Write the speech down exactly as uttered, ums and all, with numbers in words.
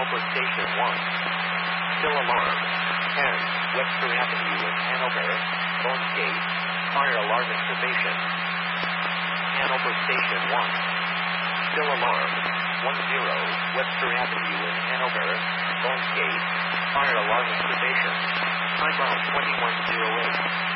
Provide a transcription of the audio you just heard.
Hanover Station one. Still alarm. ten. Webster Avenue in Hanover. Bones Gate. Fire alarm activation. Hanover Station one. Still alarm. ten. Webster Avenue in Hanover. Bones Gate. Fire alarm activation. Time out twenty-one oh eight.